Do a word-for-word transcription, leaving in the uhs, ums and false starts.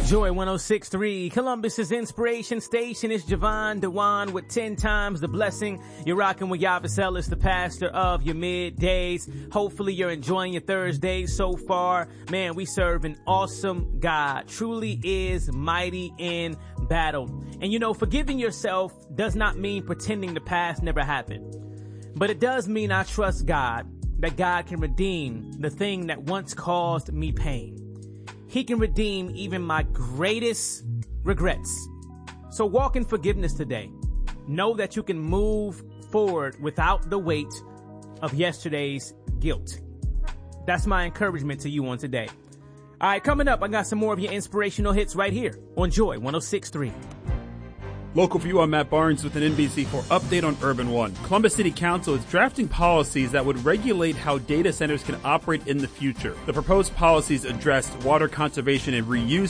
Joy one oh six point three, Columbus's inspiration station. Is Javon Dewan with ten times the blessing. You're rocking with Yavis Ellis, the pastor of your middays. Hopefully you're enjoying your Thursdays so far. Man, we serve an awesome God. Truly is mighty in battle. And you know, forgiving yourself does not mean pretending the past never happened. But it does mean I trust God, that God can redeem the thing that once caused me pain. He can redeem even my greatest regrets. So walk in forgiveness today. Know that you can move forward without the weight of yesterday's guilt. That's my encouragement to you on today. All right, coming up, I got some more of your inspirational hits right here on Joy one oh six point three. Local for you, I'm Matt Barnes with an N B C four update on Urban One. Columbus City Council is drafting policies that would regulate how data centers can operate in the future. The proposed policies address water conservation and reuse